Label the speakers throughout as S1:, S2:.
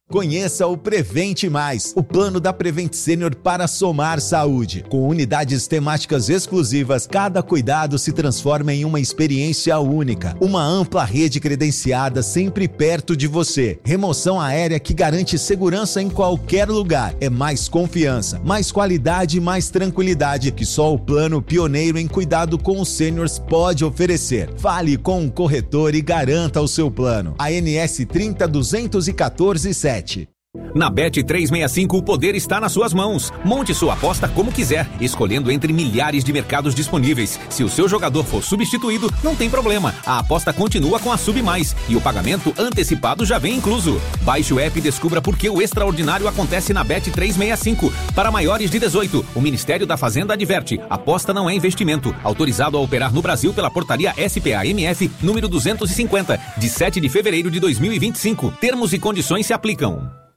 S1: Conheça o Prevente Mais, o plano da Prevent Senior para somar saúde. Com unidades temáticas exclusivas, cada cuidado se transforma em uma experiência única. Uma ampla rede credenciada sempre perto de você. Remoção aérea que garante segurança em qualquer lugar. É mais confiança, mais qualidade e mais tranquilidade que só o plano pioneiro em cuidado com os sêniors pode oferecer. Fale com um corretor e garanta o seu plano. ANS 30.214.7.
S2: Na Bet365 o poder está nas suas mãos. Monte sua aposta como quiser, escolhendo entre milhares de mercados disponíveis. Se o seu jogador for substituído, não tem problema. A aposta continua com a Sub Mais e o pagamento antecipado já vem incluso. Baixe o app e descubra por que o extraordinário acontece na Bet365. Para maiores de 18, o Ministério da Fazenda adverte: aposta não é investimento. Autorizado a operar no Brasil pela portaria SPA-MF número 250, de 7 de fevereiro de 2025. Termos e condições se aplicam.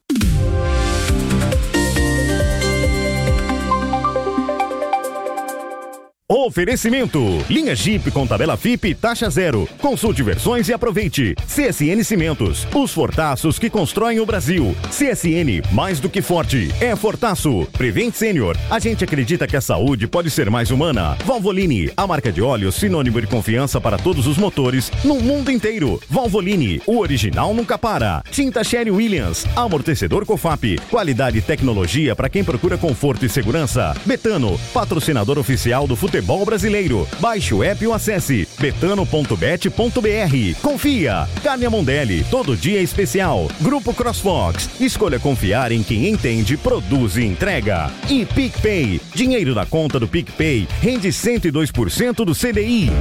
S3: Oferecimento: linha Jeep com tabela FIP taxa zero. Consulte versões e aproveite. CSN Cimentos, os fortaços que constroem o Brasil. CSN, mais do que forte, é Fortaço. Prevent Senior, a gente acredita que a saúde pode ser mais humana. Valvoline, a marca de óleo sinônimo de confiança para todos os motores no mundo inteiro. Valvoline, o original nunca para. Tinta Sherry Williams, amortecedor Cofap, qualidade e tecnologia para quem procura conforto e segurança. Betano, patrocinador oficial do futebol brasileiro. Baixe o app ou acesse betano.bet.br. Confia. Carne Mondelli, todo dia é especial. Grupo CrossFox, escolha confiar em quem entende, produz e entrega. E PicPay, dinheiro da conta do PicPay rende 102% do CDI.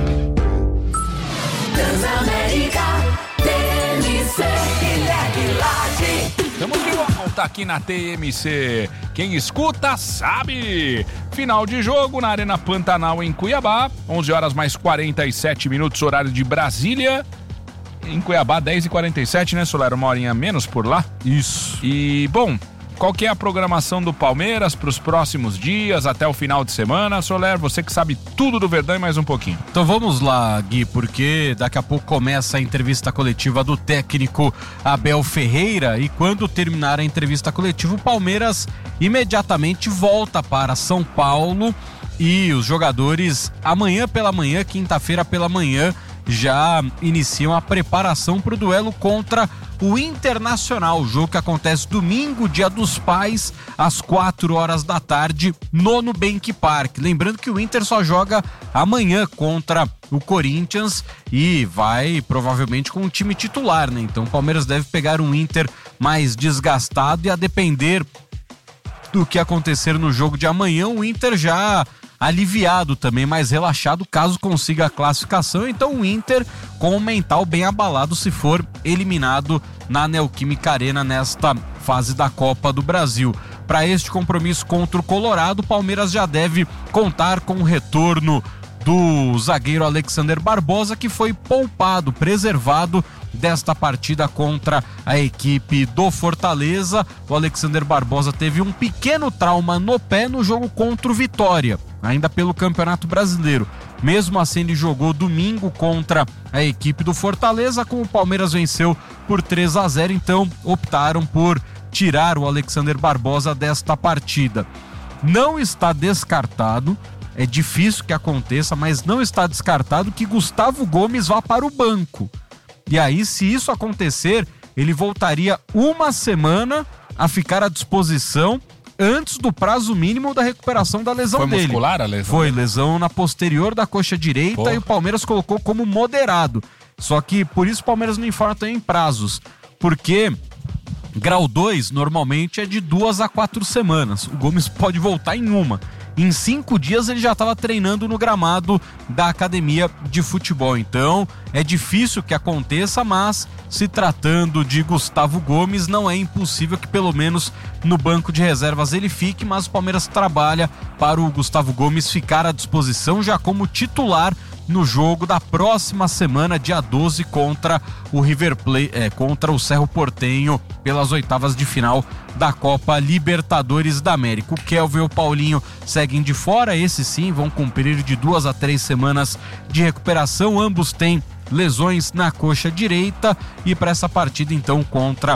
S4: Transamérica, TMC e Laje.
S5: Estamos de volta aqui na TMC. Quem escuta sabe. Final de jogo na Arena Pantanal em Cuiabá. 11 horas mais 47 minutos, horário de Brasília. Em Cuiabá, 10h47, né, Soler? Uma horinha menos por lá.
S6: Isso.
S5: E, bom, qual que é a programação do Palmeiras para os próximos dias, até o final de semana? Soler, você que sabe tudo do Verdão e mais um pouquinho.
S6: Então vamos lá, Gui, porque daqui a pouco começa a entrevista coletiva do técnico Abel Ferreira e quando terminar a entrevista coletiva, o Palmeiras imediatamente volta para São Paulo e os jogadores amanhã pela manhã, quinta-feira pela manhã, já iniciam a preparação para o duelo contra o Internacional, jogo que acontece domingo, Dia dos Pais, às 4 horas da tarde, no Nubank Park. Lembrando que o Inter só joga amanhã contra o Corinthians e vai provavelmente com o time titular, né? Então o Palmeiras deve pegar um Inter mais desgastado e a depender do que acontecer no jogo de amanhã, o Inter já aliviado também, mais relaxado caso consiga a classificação. Então o Inter com o mental bem abalado se for eliminado na Neoquímica Arena nesta fase da Copa do Brasil. Para este compromisso contra o Colorado, o Palmeiras já deve contar com o retorno do zagueiro Alexander Barbosa, que foi poupado, preservado desta partida contra a equipe do Fortaleza. O Alexander Barbosa teve um pequeno trauma no pé no jogo contra o Vitória, ainda pelo Campeonato Brasileiro. Mesmo assim, ele jogou domingo contra a equipe do Fortaleza, como o Palmeiras venceu por 3-0, então optaram por tirar o Alexander Barbosa desta partida. Não está descartado, é difícil que aconteça, mas não está descartado que Gustavo Gomes vá para o banco. E aí, se isso acontecer, ele voltaria uma semana a ficar à disposição antes do prazo mínimo da recuperação da lesão dele.
S5: Foi muscular a lesão?
S6: Foi, lesão na posterior da coxa direita. Porra. E o Palmeiras colocou como moderado. Só que por isso o Palmeiras não informa também em prazos, porque grau 2 normalmente é de 2 a 4 semanas. O Gomes pode voltar em uma. Em 5 dias ele já estava treinando no gramado da academia de futebol. Então é difícil que aconteça, mas se tratando de Gustavo Gomes, não é impossível que pelo menos no banco de reservas ele fique, mas o Palmeiras trabalha para o Gustavo Gomes ficar à disposição já como titular no jogo da próxima semana, dia 12, contra o River Plate, contra o Cerro Porteño, pelas oitavas de final da Copa Libertadores da América. O Kelvin e o Paulinho seguem de fora, esses sim vão cumprir de 2 a 3 semanas de recuperação. Ambos têm lesões na coxa direita e para essa partida então contra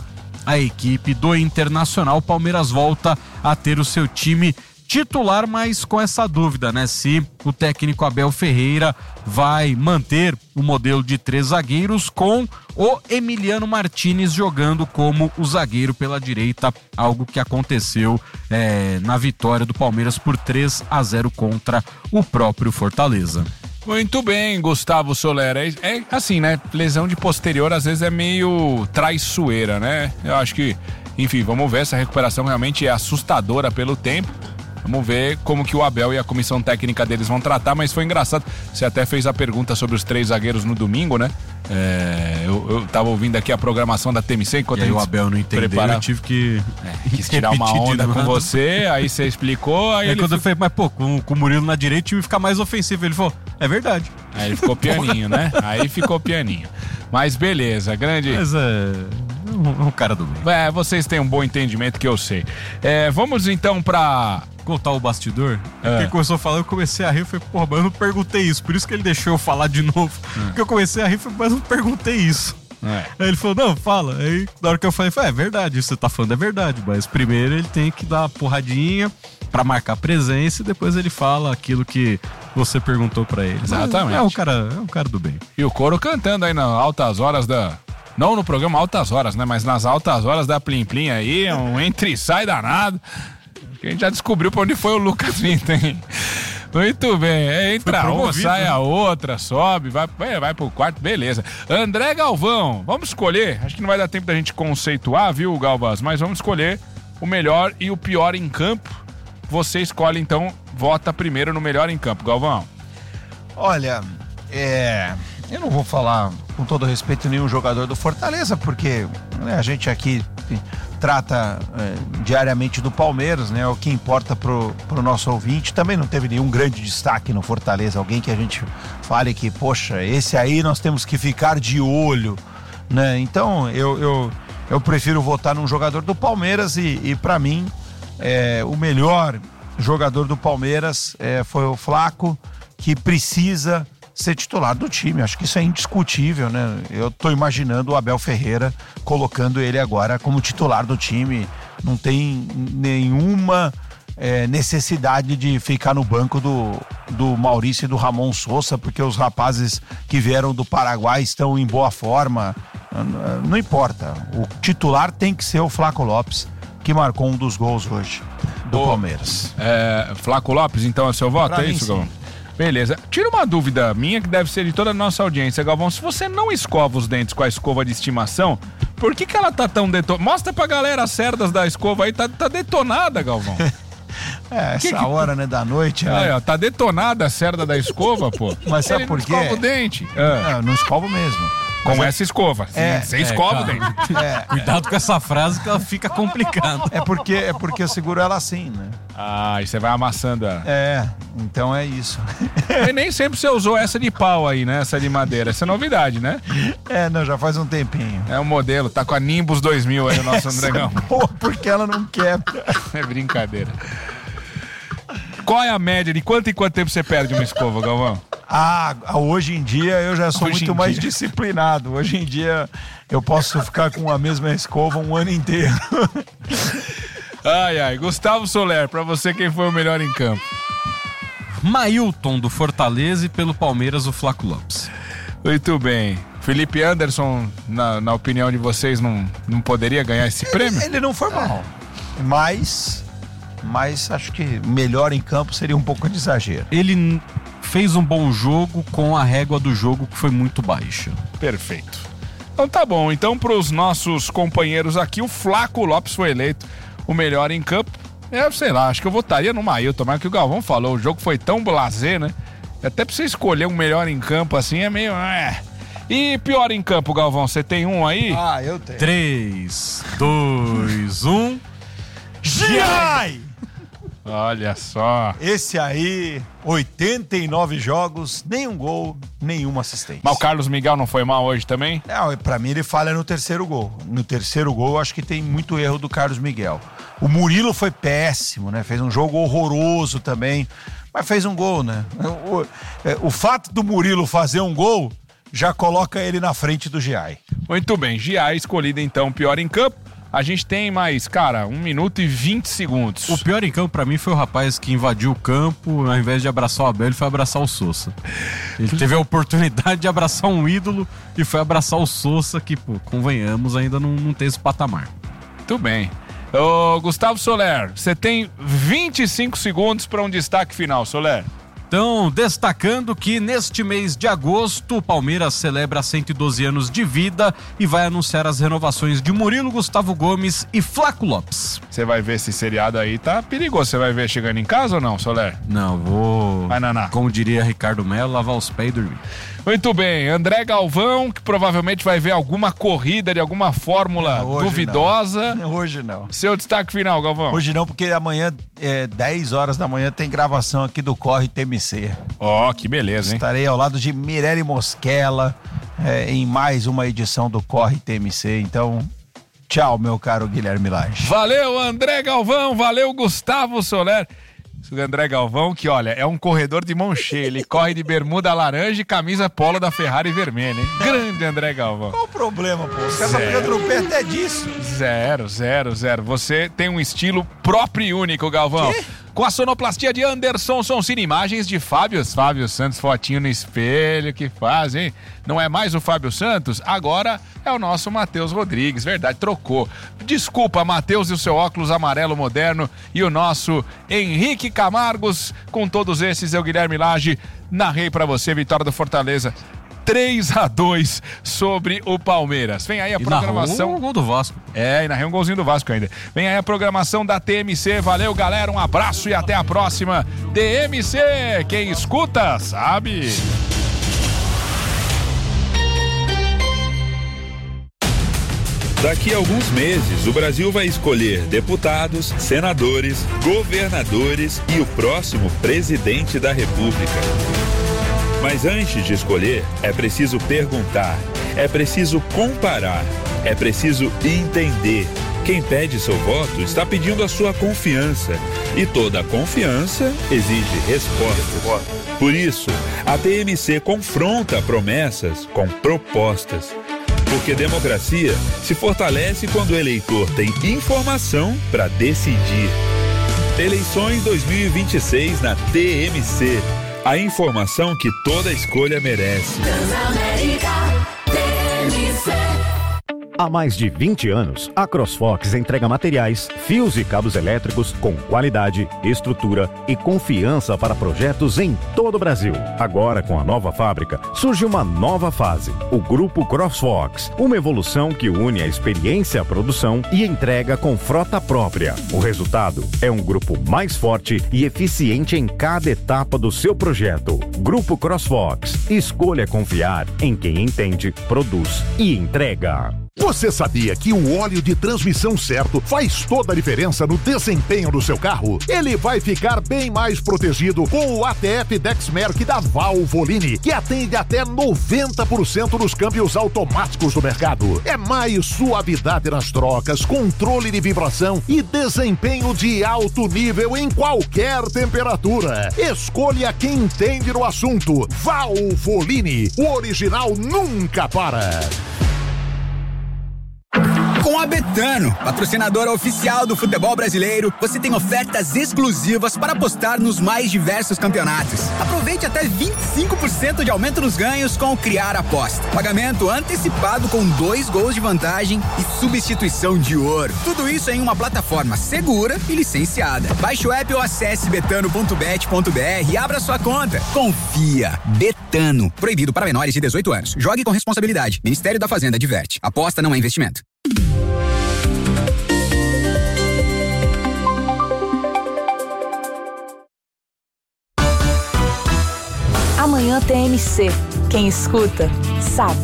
S6: a equipe do Internacional. O Palmeiras volta a ter o seu time titular, mas com essa dúvida, né? Se o técnico Abel Ferreira vai manter o modelo de 3 zagueiros com o Emiliano Martinez jogando como o zagueiro pela direita, algo que aconteceu na vitória do Palmeiras por 3-0 contra o próprio Fortaleza.
S5: Muito bem, Gustavo Soler. É assim, né? Lesão de posterior às vezes é meio traiçoeira, né? Eu acho que, enfim, vamos ver. Essa recuperação realmente é assustadora pelo tempo. Vamos ver como que o Abel e a comissão técnica deles vão tratar, mas foi engraçado. Você até fez a pergunta sobre os 3 zagueiros no domingo, né? Eu tava ouvindo aqui a programação da TMC enquanto
S6: e aí o Abel não entendeu, eu tive que
S5: quis tirar uma onda com você, aí você explicou, aí ele
S6: quando eu falei, mas pô, com o Murilo na direita o time fica mais ofensivo, ele falou, é verdade.
S5: Aí ele ficou pianinho, né? Aí ficou pianinho. Mas beleza, grande...
S6: Mas um cara do bem.
S5: Vocês têm um bom entendimento que eu sei. Vamos então pra...
S6: contar o bastidor, ele começou a falar, eu comecei a rir, eu falei, porra, mas eu não perguntei isso, por isso que ele deixou eu falar de novo, porque eu comecei a rir, mas eu não perguntei isso. Aí ele falou, não, fala, aí na hora que eu falei, é verdade, isso que você tá falando é verdade, mas primeiro ele tem que dar uma porradinha pra marcar presença e depois ele fala aquilo que você perguntou pra ele.
S5: Exatamente.
S6: É um cara do bem.
S5: E o coro cantando aí nas altas horas não no programa Altas Horas, né, mas nas altas horas da Plim Plim aí, um entra e sai danado. A gente já descobriu pra onde foi o Lucas Vinta, hein? Muito bem, entra uma, sai a outra, sobe, vai pro quarto, beleza. André Galvão, vamos escolher, acho que não vai dar tempo da gente conceituar, viu, Galvaz? Mas vamos escolher o melhor e o pior em campo. Você escolhe, então, vota primeiro no melhor em campo, Galvão.
S7: Olha, eu não vou falar, com todo respeito, nenhum jogador do Fortaleza, porque a gente aqui trata diariamente do Palmeiras, né? O que importa pro nosso ouvinte. Também não teve nenhum grande destaque no Fortaleza, alguém que a gente fale que, poxa, esse aí nós temos que ficar de olho, né? Então eu prefiro votar num jogador do Palmeiras e para mim o melhor jogador do Palmeiras foi o Flaco, que precisa ser titular do time. Acho que isso é indiscutível, né? Eu tô imaginando o Abel Ferreira colocando ele agora como titular do time. Não tem nenhuma necessidade de ficar no banco do Maurício e do Ramon Sousa, porque os rapazes que vieram do Paraguai estão em boa forma. Não importa. O titular tem que ser o Flaco Lopes, que marcou um dos gols hoje do Palmeiras.
S5: Flaco Lopes, então, é seu voto? É isso, Galvão? Beleza. Tira uma dúvida minha, que deve ser de toda a nossa audiência, Galvão. Se você não escova os dentes com a escova de estimação, por que ela tá tão detonada? Mostra pra galera as cerdas da escova aí, tá detonada, Galvão.
S7: Essa hora, né, da noite.
S5: Ó, tá detonada a cerda da escova, pô.
S7: Mas sabe por quê?
S5: Não escova o dente.
S7: Não, não escovo mesmo.
S5: Com essa escova. Você escova o dente.
S6: Cuidado com essa frase que ela fica complicada.
S7: É porque eu seguro ela assim, né?
S5: E você vai amassando ela.
S7: Então é isso.
S5: E nem sempre você usou essa de pau aí, né? Essa de madeira. Essa é novidade, né?
S7: Não, já faz um tempinho.
S5: É um modelo, tá com a Nimbus 2000 aí o nosso Andregão.
S7: Pô, porque ela não quebra.
S5: É brincadeira. Qual é a média de quanto em quanto tempo você perde uma escova, Galvão?
S7: Hoje em dia eu já sou muito mais disciplinado. Hoje em dia eu posso ficar com a mesma escova um ano inteiro.
S5: Gustavo Soler, pra você quem foi o melhor em campo?
S6: Mailton do Fortaleza e pelo Palmeiras o Flaco Lopes.
S5: Muito bem. Felipe Anderson, na opinião de vocês, não poderia ganhar esse prêmio?
S7: Ele não foi mal, mas acho que melhor em campo seria um pouco de exagero.
S6: Ele fez um bom jogo com a régua do jogo que foi muito baixa.
S5: Perfeito. Então tá bom. Então pros nossos companheiros aqui, o Flaco Lopes foi eleito o melhor em campo. Sei lá, acho que eu votaria no Mailton, mas que o Galvão falou, o jogo foi tão blasé, né? Até pra você escolher um melhor em campo assim é meio... E pior em campo, Galvão, você tem um aí?
S7: Eu tenho.
S6: 3, 2, 1...
S7: Giai!
S5: Olha só.
S7: Esse aí, 89 jogos, nenhum gol, nenhuma assistência.
S5: Mas o Carlos Miguel não foi mal hoje também?
S7: Não, pra mim ele falha no terceiro gol. No terceiro gol, acho que tem muito erro do Carlos Miguel. O Murilo foi péssimo, né? Fez um jogo horroroso também, mas fez um gol, né? O fato do Murilo fazer um gol já coloca ele na frente do Giai.
S5: Muito bem, Giai escolhido então pior em campo. A gente tem mais, cara, 1 minuto e 20 segundos.
S6: O pior em campo pra mim foi o rapaz que invadiu o campo, ao invés de abraçar o Abel, ele foi abraçar o Sousa. Ele teve a oportunidade de abraçar um ídolo e foi abraçar o Sousa, que, pô, convenhamos, ainda não tem esse patamar.
S5: Muito bem. Ô, Gustavo Soler, você tem 25 segundos para um destaque final, Soler.
S6: Então, destacando que neste mês de agosto, o Palmeiras celebra 112 anos de vida e vai anunciar as renovações de Murilo, Gustavo Gomes e Flaco Lopes.
S5: Você vai ver esse seriado aí, tá perigoso. Você vai ver chegando em casa ou não, Soler?
S6: Não, vou...
S5: Vai, Naná.
S6: Como diria Ricardo Melo, lavar os pés e dormir.
S5: Muito bem, André Galvão, que provavelmente vai ver alguma corrida de alguma fórmula duvidosa.
S7: Não. Hoje não.
S5: Seu destaque final, Galvão.
S7: Hoje não, porque amanhã, 10 horas da manhã, tem gravação aqui do Corre TMC.
S5: Ó, que beleza, hein?
S7: Estarei ao lado de Mirelle Mosquela em mais uma edição do Corre TMC. Então, tchau, meu caro Guilherme Lage.
S5: Valeu, André Galvão. Valeu, Gustavo Soler. O André Galvão, que olha, é um corredor de mão cheia. Ele corre de bermuda laranja e camisa polo da Ferrari vermelha, hein? Grande André Galvão.
S7: Qual o problema, pô? Os caras estão pegando no pé até disso.
S5: Zero. Você tem um estilo próprio e único, Galvão.
S7: Quê?
S5: Com a sonoplastia de Anderson Sonsini, imagens de Fábio Santos, fotinho no espelho, que faz, hein? Não é mais o Fábio Santos, agora é o nosso Matheus Rodrigues, verdade, trocou. Desculpa, Matheus e o seu óculos amarelo moderno e o nosso Henrique Camargos, com todos esses, eu, Guilherme Lage, narrei pra você, vitória do Fortaleza. 3-2 sobre o Palmeiras. Vem aí a programação.
S6: Narrou um gol do Vasco.
S5: E narrei um golzinho do Vasco ainda. Vem aí a programação da TMC. Valeu, galera. Um abraço e até a próxima. TMC, quem escuta, sabe.
S8: Daqui a alguns meses, o Brasil vai escolher deputados, senadores, governadores e o próximo presidente da República. Mas antes de escolher, é preciso perguntar, é preciso comparar, é preciso entender. Quem pede seu voto está pedindo a sua confiança. E toda confiança exige respostas. Por isso, a TMC confronta promessas com propostas. Porque democracia se fortalece quando o eleitor tem informação para decidir. Eleições 2026 na TMC. A informação que toda escolha merece.
S4: Transamérica, TMC.
S3: Há mais de 20 anos, a CrossFox entrega materiais, fios e cabos elétricos com qualidade, estrutura e confiança para projetos em todo o Brasil. Agora, com a nova fábrica, surge uma nova fase, o Grupo CrossFox, uma evolução que une a experiência à produção e entrega com frota própria. O resultado é um grupo mais forte e eficiente em cada etapa do seu projeto. Grupo CrossFox. Escolha confiar em quem entende, produz e entrega.
S9: Você sabia que o óleo de transmissão certo faz toda a diferença no desempenho do seu carro? Ele vai ficar bem mais protegido com o ATF Dexmerc da Valvoline, que atende até 90% dos câmbios automáticos do mercado. É mais suavidade nas trocas, controle de vibração e desempenho de alto nível em qualquer temperatura. Escolha quem entende no assunto. Valvoline, o original nunca para.
S10: Com a Betano, patrocinadora oficial do futebol brasileiro, você tem ofertas exclusivas para apostar nos mais diversos campeonatos. Aproveite até 25% de aumento nos ganhos com o Criar Aposta. Pagamento antecipado com 2 gols de vantagem e substituição de ouro. Tudo isso em uma plataforma segura e licenciada. Baixe o app ou acesse betano.bet.br e abra sua conta. Confia. Betano. Proibido para menores de 18 anos. Jogue com responsabilidade. Ministério da Fazenda adverte. Aposta não é investimento.
S11: Amanhã TMC. Quem escuta, sabe.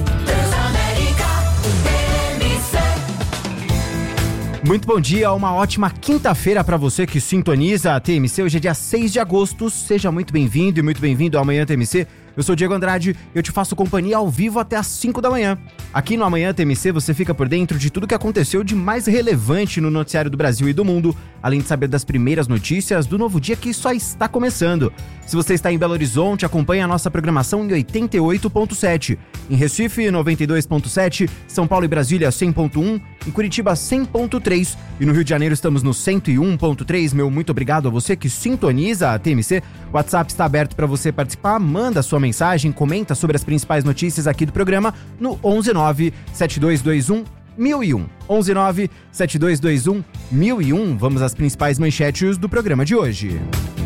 S12: Muito bom dia, uma ótima quinta-feira para você que sintoniza a TMC. Hoje é dia 6 de agosto. Seja muito bem-vindo e muito bem-vindo ao Amanhã TMC. Eu sou Diego Andrade e eu te faço companhia ao vivo até às 5 da manhã. Aqui no Amanhã TMC você fica por dentro de tudo que aconteceu de mais relevante no noticiário do Brasil e do mundo, além de saber das primeiras notícias do novo dia que só está começando. Se você está em Belo Horizonte, acompanhe a nossa programação em 88.7. Em Recife, 92.7, São Paulo e Brasília, 100.1, em Curitiba, 100.3 e no Rio de Janeiro estamos no 101.3. Meu muito obrigado a você que sintoniza a TMC. O WhatsApp está aberto para você participar, manda sua mensagem, comenta sobre as principais notícias aqui do programa no 119-7221-1001. 119-7221-1001. Vamos às principais manchetes do programa de hoje.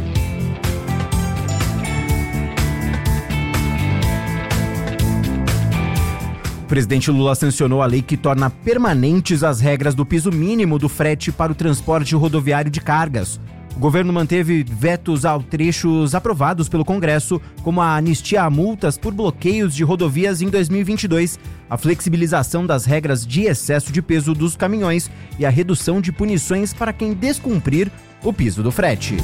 S12: O presidente Lula sancionou a lei que torna permanentes as regras do piso mínimo do frete para o transporte rodoviário de cargas. O governo manteve vetos a trechos aprovados pelo Congresso, como a anistia a multas por bloqueios de rodovias em 2022, a flexibilização das regras de excesso de peso dos caminhões e a redução de punições para quem descumprir o piso do frete.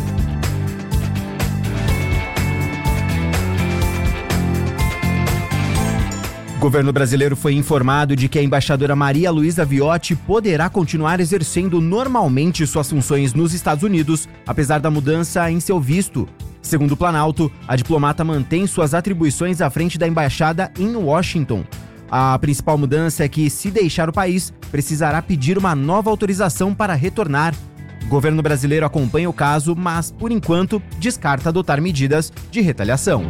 S12: O governo brasileiro foi informado de que a embaixadora Maria Luísa Viotti poderá continuar exercendo normalmente suas funções nos Estados Unidos, apesar da mudança em seu visto. Segundo o Planalto, a diplomata mantém suas atribuições à frente da embaixada em Washington. A principal mudança é que, se deixar o país, precisará pedir uma nova autorização para retornar. O governo brasileiro acompanha o caso, mas, por enquanto, descarta adotar medidas de retaliação.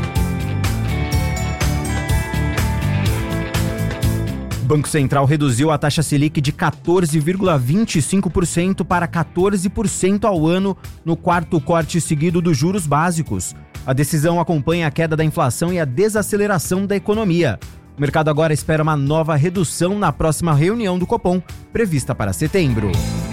S12: O Banco Central reduziu a taxa Selic de 14,25% para 14% ao ano no quarto corte seguido dos juros básicos. A decisão acompanha a queda da inflação e a desaceleração da economia. O mercado agora espera uma nova redução na próxima reunião do Copom, prevista para setembro.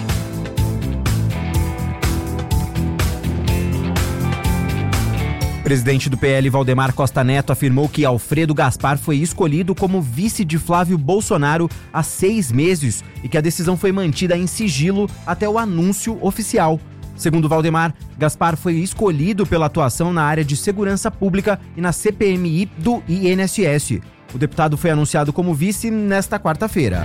S12: O presidente do PL, Valdemar Costa Neto, afirmou que Alfredo Gaspar foi escolhido como vice de Flávio Bolsonaro há 6 meses e que a decisão foi mantida em sigilo até o anúncio oficial. Segundo Valdemar, Gaspar foi escolhido pela atuação na área de segurança pública e na CPMI do INSS. O deputado foi anunciado como vice nesta quarta-feira.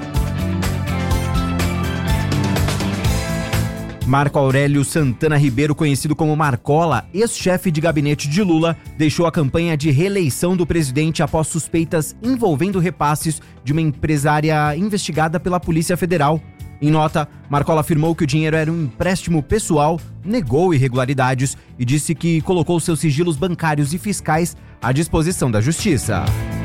S12: Marco Aurélio Santana Ribeiro, conhecido como Marcola, ex-chefe de gabinete de Lula, deixou a campanha de reeleição do presidente após suspeitas envolvendo repasses de uma empresária investigada pela Polícia Federal. Em nota, Marcola afirmou que o dinheiro era um empréstimo pessoal, negou irregularidades e disse que colocou seus sigilos bancários e fiscais à disposição da Justiça.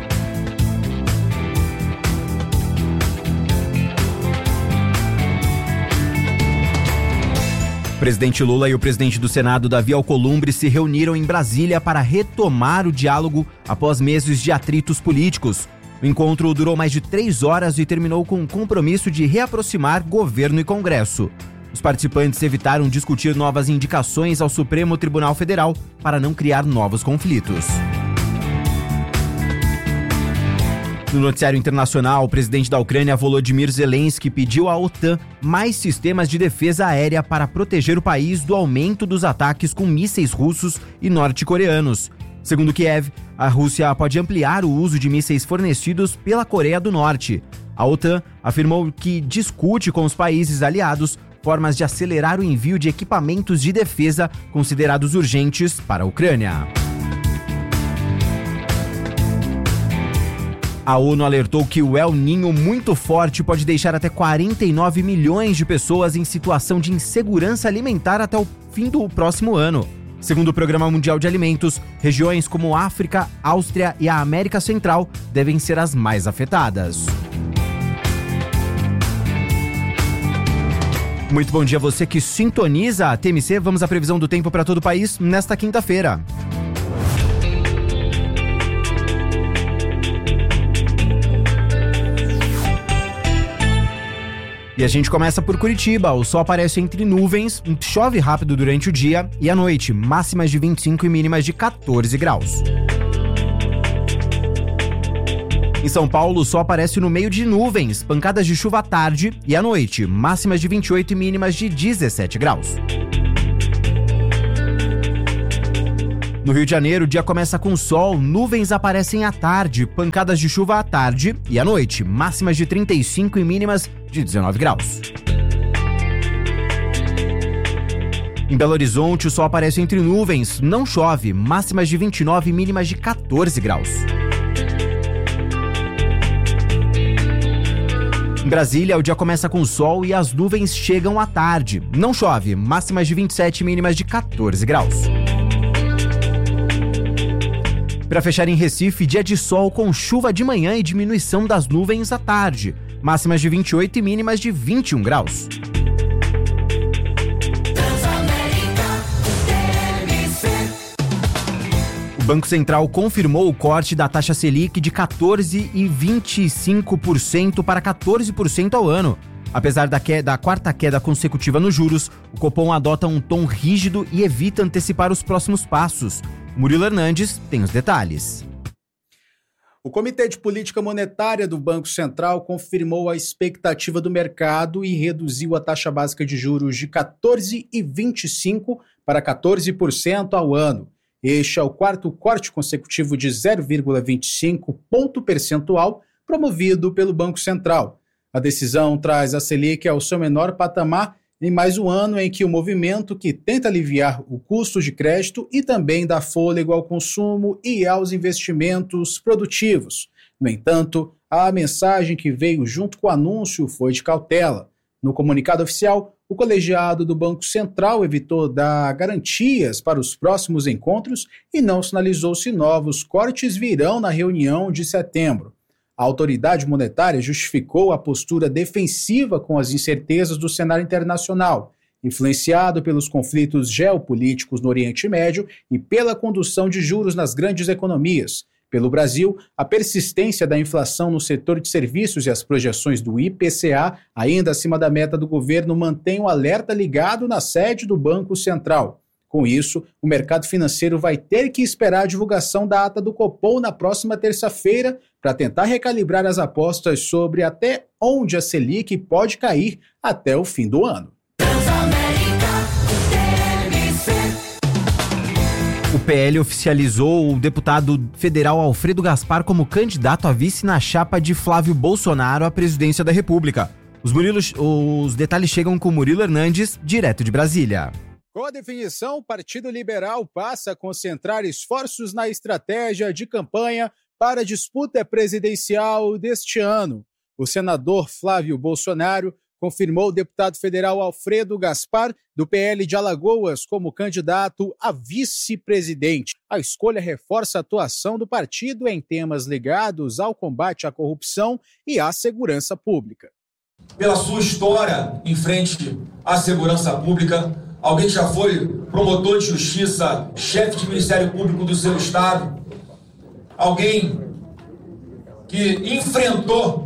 S12: O presidente Lula e o presidente do Senado, Davi Alcolumbre, se reuniram em Brasília para retomar o diálogo após meses de atritos políticos. O encontro durou mais de 3 horas e terminou com um compromisso de reaproximar governo e Congresso. Os participantes evitaram discutir novas indicações ao Supremo Tribunal Federal para não criar novos conflitos. No noticiário internacional, o presidente da Ucrânia, Volodymyr Zelensky, pediu à OTAN mais sistemas de defesa aérea para proteger o país do aumento dos ataques com mísseis russos e norte-coreanos. Segundo Kiev, a Rússia pode ampliar o uso de mísseis fornecidos pela Coreia do Norte. A OTAN afirmou que discute com os países aliados formas de acelerar o envio de equipamentos de defesa considerados urgentes para a Ucrânia. A ONU alertou que o El Niño muito forte pode deixar até 49 milhões de pessoas em situação de insegurança alimentar até o fim do próximo ano. Segundo o Programa Mundial de Alimentos, regiões como África, Áustria e a América Central devem ser as mais afetadas. Muito bom dia a você que sintoniza a TMC. Vamos à previsão do tempo para todo o país nesta quinta-feira. E a gente começa por Curitiba. O sol aparece entre nuvens, chove rápido durante o dia e à noite, máximas de 25 e mínimas de 14 graus. Em São Paulo, o sol aparece no meio de nuvens, pancadas de chuva à tarde e à noite, máximas de 28 e mínimas de 17 graus. No Rio de Janeiro, o dia começa com sol, nuvens aparecem à tarde, pancadas de chuva à tarde e à noite, máximas de 35 e mínimas de 19 graus. Em Belo Horizonte, o sol aparece entre nuvens, não chove, máximas de 29 e mínimas de 14 graus. Em Brasília, o dia começa com sol e as nuvens chegam à tarde, não chove, máximas de 27 e mínimas de 14 graus. Para fechar em Recife, dia de sol com chuva de manhã e diminuição das nuvens à tarde, máximas de 28 e mínimas de 21 graus. O Banco Central confirmou o corte da taxa Selic de 14,25% para 14% ao ano. Apesar da quarta queda consecutiva nos juros, o Copom adota um tom rígido e evita antecipar os próximos passos. Murilo Hernandes tem os detalhes.
S13: O Comitê de Política Monetária do Banco Central confirmou a expectativa do mercado e reduziu a taxa básica de juros de 14,25% para 14% ao ano. Este é o quarto corte consecutivo de 0,25 ponto percentual promovido pelo Banco Central. A decisão traz a Selic ao seu menor patamar em mais um ano em que o movimento que tenta aliviar o custo de crédito e também dá fôlego ao consumo e aos investimentos produtivos. No entanto, a mensagem que veio junto com o anúncio foi de cautela. No comunicado oficial, o colegiado do Banco Central evitou dar garantias para os próximos encontros e não sinalizou se novos cortes virão na reunião de setembro. A autoridade monetária justificou a postura defensiva com as incertezas do cenário internacional, influenciado pelos conflitos geopolíticos no Oriente Médio e pela condução de juros nas grandes economias. Pelo Brasil, a persistência da inflação no setor de serviços e as projeções do IPCA, ainda acima da meta do governo, mantêm o alerta ligado na sede do Banco Central. Com isso, o mercado financeiro vai ter que esperar a divulgação da ata do Copom na próxima terça-feira para tentar recalibrar as apostas sobre até onde a Selic pode cair até o fim do ano.
S12: O PL oficializou o deputado federal Alfredo Gaspar como candidato a vice na chapa de Flávio Bolsonaro à presidência da República. Os detalhes chegam com Murilo Hernandes, direto de Brasília.
S13: Com a definição, o Partido Liberal passa a concentrar esforços na estratégia de campanha para a disputa presidencial deste ano. O senador Flávio Bolsonaro confirmou o deputado federal Alfredo Gaspar, do PL de Alagoas, como candidato a vice-presidente. A escolha reforça a atuação do partido em temas ligados ao combate à corrupção e à segurança pública.
S14: Pela sua história em frente à segurança pública, alguém que já foi promotor de justiça, chefe de Ministério Público do seu estado, alguém que enfrentou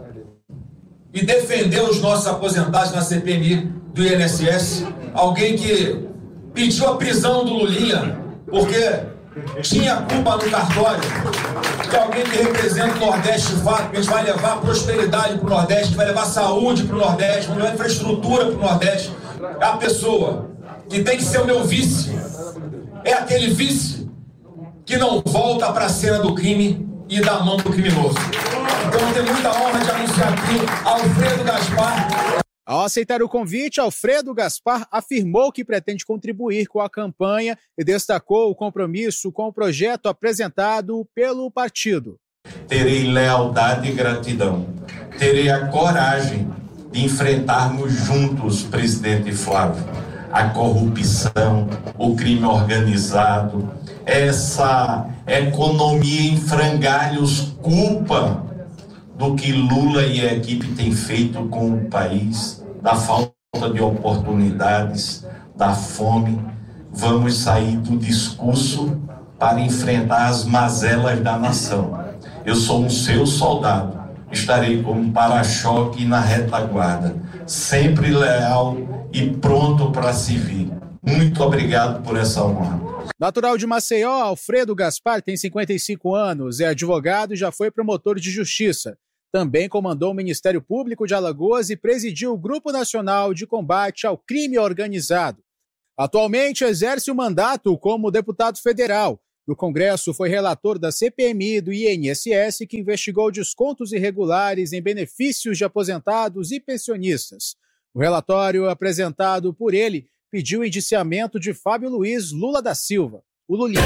S14: e defendeu os nossos aposentados na CPMI do INSS, alguém que pediu a prisão do Lulinha porque tinha culpa no cartório, que é alguém que representa o Nordeste de fato, que a gente vai levar prosperidade para o Nordeste, que vai levar saúde para o Nordeste, vai levar infraestrutura para o Nordeste. É a pessoa que tem que ser o meu vice, é aquele vice que não volta para a cena do crime e dá a mão pro criminoso. Então eu tenho muita honra de anunciar aqui Alfredo Gaspar.
S13: Ao aceitar o convite, Alfredo Gaspar afirmou que pretende contribuir com a campanha e destacou o compromisso com o projeto apresentado pelo partido.
S15: Terei lealdade e gratidão. Terei a coragem de enfrentarmos juntos, presidente Flávio, a corrupção, o crime organizado, essa economia em frangalhos, culpa do que Lula e a equipe têm feito com o país, da falta de oportunidades, da fome. Vamos sair do discurso para enfrentar as mazelas da nação. Eu sou um seu soldado, estarei como para-choque na retaguarda, sempre leal e pronto para servir. Muito obrigado por essa honra.
S13: Natural de Maceió, Alfredo Gaspar tem 55 anos, é advogado e já foi promotor de justiça. Também comandou o Ministério Público de Alagoas e presidiu o Grupo Nacional de Combate ao Crime Organizado. Atualmente exerce o mandato como deputado federal. No Congresso foi relator da CPMI e do INSS, que investigou descontos irregulares em benefícios de aposentados e pensionistas. O relatório apresentado por ele pediu o indiciamento de Fábio Luiz Lula da Silva, o Lulinha.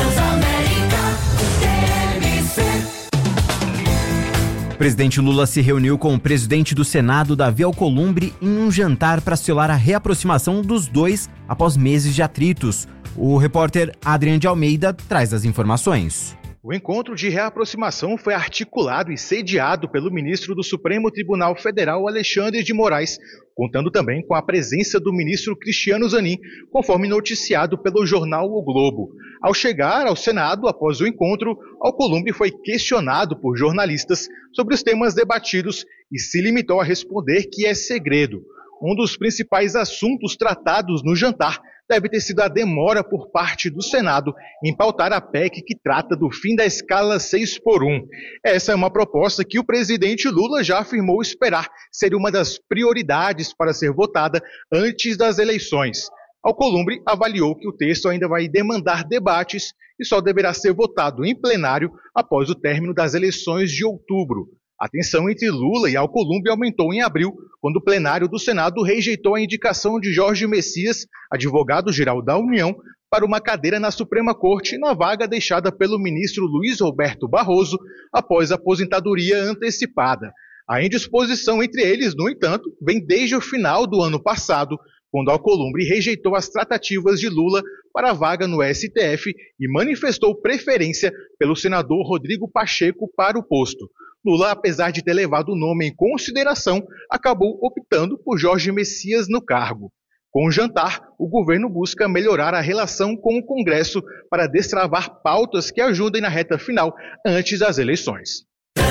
S12: O presidente Lula se reuniu com o presidente do Senado, Davi Alcolumbre, em um jantar para selar a reaproximação dos dois após meses de atritos. O repórter Adrian de Almeida traz as informações.
S16: O encontro de reaproximação foi articulado e sediado pelo ministro do Supremo Tribunal Federal, Alexandre de Moraes, contando também com a presença do ministro Cristiano Zanin, conforme noticiado pelo jornal O Globo. Ao chegar ao Senado, após o encontro, Alcolumbre foi questionado por jornalistas sobre os temas debatidos e se limitou a responder que é segredo. Um dos principais assuntos tratados no jantar deve ter sido a demora por parte do Senado em pautar a PEC que trata do fim da escala 6x1. Essa é uma proposta que o presidente Lula já afirmou esperar ser uma das prioridades para ser votada antes das eleições. Alcolumbre avaliou que o texto ainda vai demandar debates e só deverá ser votado em plenário após o término das eleições de outubro. A tensão entre Lula e Alcolumbre aumentou em abril, quando o plenário do Senado rejeitou a indicação de Jorge Messias, advogado-geral da União, para uma cadeira na Suprema Corte na vaga deixada pelo ministro Luiz Roberto Barroso após a aposentadoria antecipada. A indisposição entre eles, no entanto, vem desde o final do ano passado, quando Alcolumbre rejeitou as tratativas de Lula para a vaga no STF e manifestou preferência pelo senador Rodrigo Pacheco para o posto. Lula, apesar de ter levado o nome em consideração, acabou optando por Jorge Messias no cargo. Com o jantar, o governo busca melhorar a relação com o Congresso para destravar pautas que ajudem na reta final antes das eleições.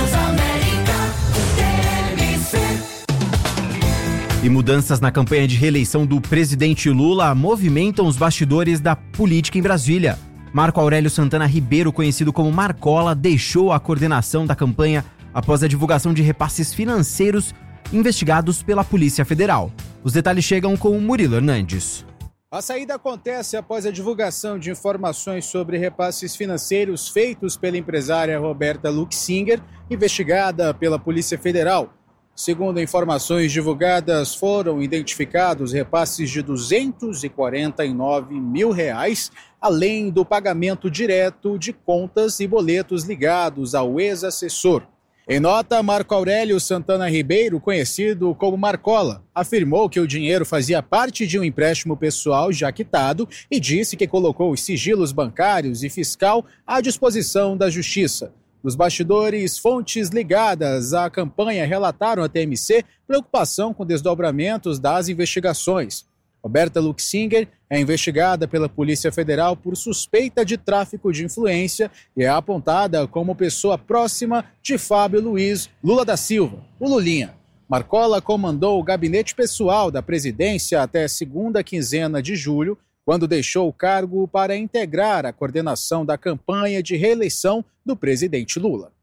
S12: E mudanças na campanha de reeleição do presidente Lula movimentam os bastidores da política em Brasília. Marco Aurélio Santana Ribeiro, conhecido como Marcola, deixou a coordenação da campanha após a divulgação de repasses financeiros investigados pela Polícia Federal. Os detalhes chegam com o Murilo Hernandes.
S13: A saída acontece após a divulgação de informações sobre repasses financeiros feitos pela empresária Roberta Luxinger, investigada pela Polícia Federal. Segundo informações divulgadas, foram identificados repasses de R$ 249 mil, além do pagamento direto de contas e boletos ligados ao ex-assessor. Em nota, Marco Aurélio Santana Ribeiro, conhecido como Marcola, afirmou que o dinheiro fazia parte de um empréstimo pessoal já quitado e disse que colocou os sigilos bancários e fiscal à disposição da Justiça. Nos bastidores, fontes ligadas à campanha relataram à TMC preocupação com desdobramentos das investigações. Roberta Luxinger é investigada pela Polícia Federal por suspeita de tráfico de influência e é apontada como pessoa próxima de Fábio Luiz Lula da Silva, o Lulinha. Marcola comandou o gabinete pessoal da presidência até a segunda quinzena de julho, quando deixou o cargo para integrar a coordenação da campanha de reeleição do presidente Lula.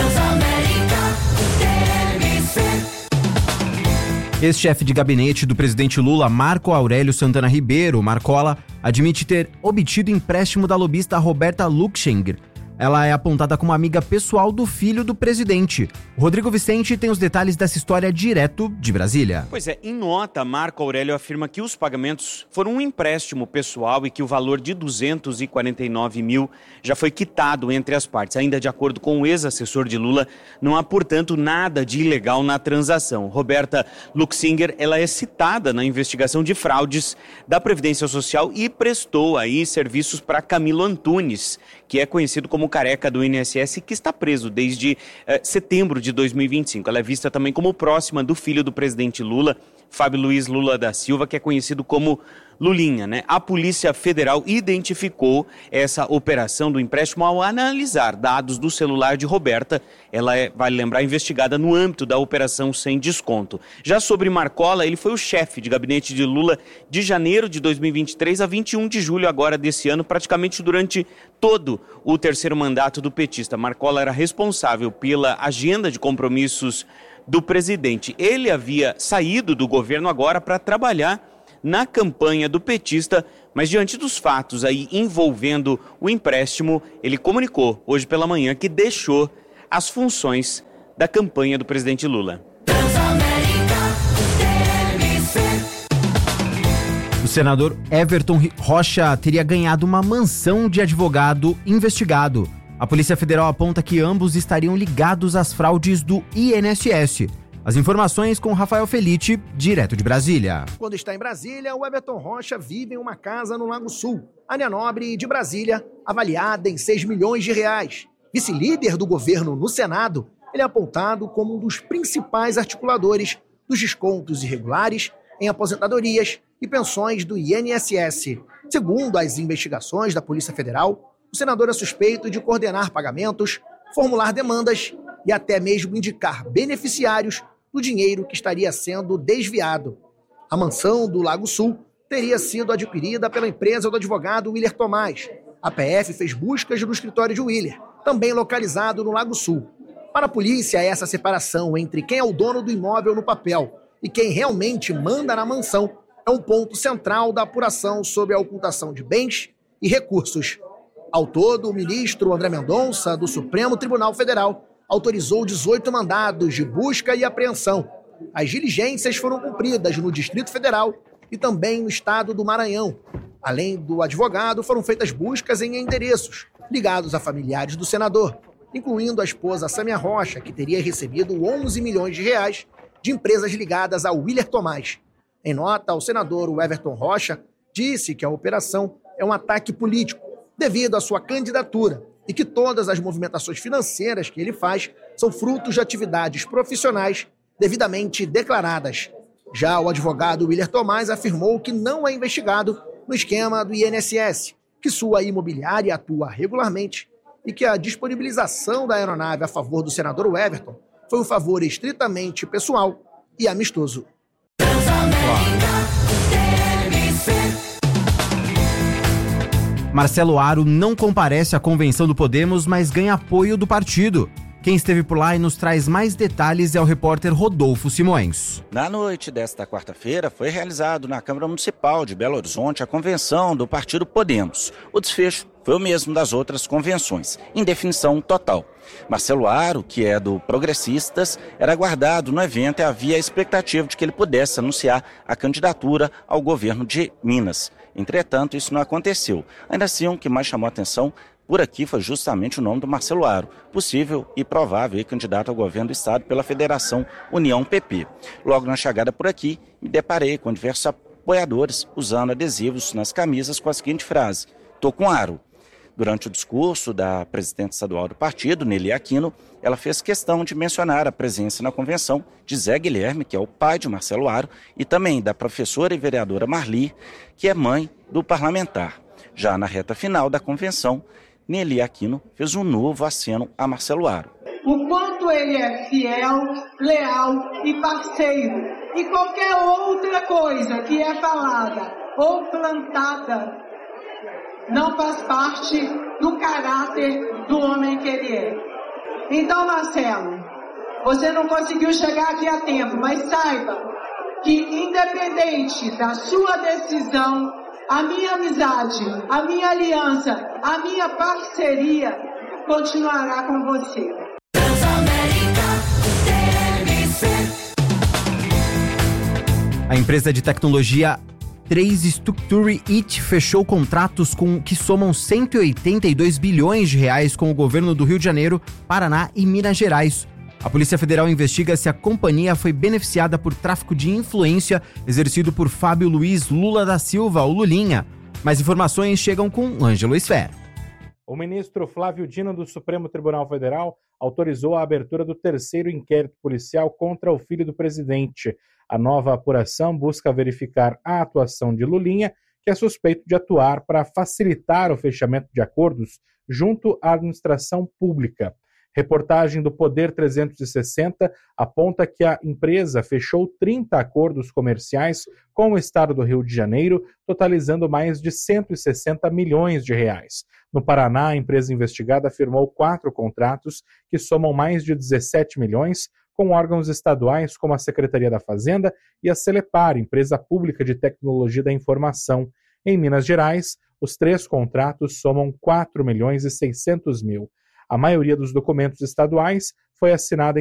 S12: Ex-chefe de gabinete do presidente Lula, Marco Aurélio Santana Ribeiro, Marcola, admite ter obtido empréstimo da lobista Roberta Luxinger. Ela é apontada como amiga pessoal do filho do presidente. Rodrigo Vicente tem os detalhes dessa história direto de Brasília.
S17: Pois é, em nota, Marco Aurélio afirma que os pagamentos foram um empréstimo pessoal e que o valor de 249 mil já foi quitado entre as partes. Ainda de acordo com o ex-assessor de Lula, não há, portanto, nada de ilegal na transação. Roberta Luxinger, ela é citada na investigação de fraudes da Previdência Social e prestou aí serviços para Camilo Antunes, que é conhecido como careca do INSS, que está preso desde setembro de 2025. Ela é vista também como próxima do filho do presidente Lula, Fábio Luiz Lula da Silva, que é conhecido como Lulinha, né? A Polícia Federal identificou essa operação do empréstimo ao analisar dados do celular de Roberta. Ela é, vale lembrar, investigada no âmbito da Operação Sem Desconto. Já sobre Marcola, ele foi o chefe de gabinete de Lula de janeiro de 2023 a 21 de julho agora desse ano, praticamente durante todo o terceiro mandato do petista. Marcola era responsável pela agenda de compromissos do presidente. Ele havia saído do governo agora para trabalhar na campanha do petista Mas diante dos fatos aí envolvendo o empréstimo, ele comunicou hoje pela manhã que deixou as funções da campanha do presidente Lula.
S12: O senador Everton Rocha teria ganhado uma mansão de advogado investigado. A Polícia Federal aponta que ambos estariam ligados às fraudes do INSS. As informações com Rafael Felite, direto de Brasília.
S18: Quando está em Brasília, o Everton Rocha vive em uma casa no Lago Sul, área nobre de Brasília, avaliada em 6 milhões de reais. Vice-líder do governo no Senado, ele é apontado como um dos principais articuladores dos descontos irregulares em aposentadorias e pensões do INSS. Segundo as investigações da Polícia Federal, o senador é suspeito de coordenar pagamentos, formular demandas e até mesmo indicar beneficiários do dinheiro que estaria sendo desviado. A mansão do Lago Sul teria sido adquirida pela empresa do advogado Willer Tomás. A PF fez buscas no escritório de Willer, também localizado no Lago Sul. Para a polícia, essa separação entre quem é o dono do imóvel no papel e quem realmente manda na mansão é um ponto central da apuração sobre a ocultação de bens e recursos. Ao todo, o ministro André Mendonça, do Supremo Tribunal Federal, autorizou 18 mandados de busca e apreensão. As diligências foram cumpridas no Distrito Federal e também no estado do Maranhão. Além do advogado, foram feitas buscas em endereços ligados a familiares do senador, incluindo a esposa Sâmia Rocha, que teria recebido 11 milhões de reais de empresas ligadas ao Willer Tomás. Em nota, o senador Everton Rocha disse que a operação é um ataque político devido à sua candidatura e que todas as movimentações financeiras que ele faz são frutos de atividades profissionais devidamente declaradas. Já o advogado Willer Tomás afirmou que não é investigado no esquema do INSS, que sua imobiliária atua regularmente e que a disponibilização da aeronave a favor do senador Everton foi um favor estritamente pessoal e amistoso.
S12: Marcelo Aro não comparece à convenção do Podemos, mas ganha apoio do partido. Quem esteve por lá e nos traz mais detalhes é o repórter Rodolfo Simões.
S19: Na noite desta quarta-feira foi realizado na Câmara Municipal de Belo Horizonte a convenção do partido Podemos. O desfecho foi o mesmo das outras convenções, em definição total. Marcelo Aro, que é do Progressistas, era aguardado no evento e havia a expectativa de que ele pudesse anunciar a candidatura ao governo de Minas. Entretanto, isso não aconteceu. Ainda assim, o que mais chamou a atenção por aqui foi justamente o nome do Marcelo Aro, possível e provável candidato ao governo do estado pela Federação União PP. Logo na chegada por aqui, me deparei com diversos apoiadores usando adesivos nas camisas com a seguinte frase: "Tô com Aro". Durante o discurso da presidente estadual do partido, Nelly Aquino, ela fez questão de mencionar a presença na convenção de Zé Guilherme, que é o pai de Marcelo Aro, e também da professora e vereadora Marli, que é mãe do parlamentar. Já na reta final da convenção, Nelly Aquino fez um novo aceno a Marcelo Aro.
S20: O quanto ele é fiel, leal e parceiro. E qualquer outra coisa que é falada ou plantada não faz parte do caráter do homem que ele é. Então, Marcelo, você não conseguiu chegar aqui a tempo, mas saiba que, independente da sua decisão, a minha amizade, a minha aliança, a minha parceria continuará com você.
S12: A empresa de tecnologia 3 Structure IT fechou contratos que somam 182 bilhões de reais com o governo do Rio de Janeiro, Paraná e Minas Gerais. A Polícia Federal investiga se a companhia foi beneficiada por tráfico de influência exercido por Fábio Luiz Lula da Silva, o Lulinha. Mais informações chegam com Ângelo Esfera.
S21: O ministro Flávio Dino do Supremo Tribunal Federal autorizou a abertura do 3º inquérito policial contra o filho do presidente. A nova apuração busca verificar a atuação de Lulinha, que é suspeito de atuar para facilitar o fechamento de acordos junto à administração pública. Reportagem do Poder 360 aponta que a empresa fechou 30 acordos comerciais com o estado do Rio de Janeiro, totalizando mais de 160 milhões de reais. No Paraná, a empresa investigada firmou 4 contratos que somam mais de 17 milhões com órgãos estaduais como a Secretaria da Fazenda e a Celepar, empresa pública de tecnologia da informação. Em Minas Gerais, os 3 contratos somam 4 milhões e 600 mil. A maioria dos documentos estaduais foi assinada em